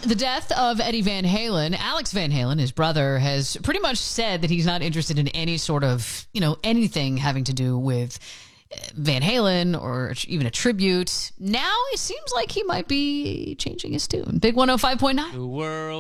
the death of Eddie Van Halen, Alex Van Halen, his brother, has pretty much said that he's not interested in any sort of, anything having to do with Van Halen or even a tribute. Now it seems like he might be changing his tune. Big 105.9. The world